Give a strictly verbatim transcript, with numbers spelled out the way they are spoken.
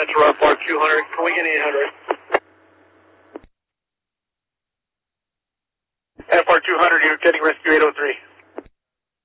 Metro F R two hundred, can we get eight hundred? F R two hundred, you're getting rescue eight oh three.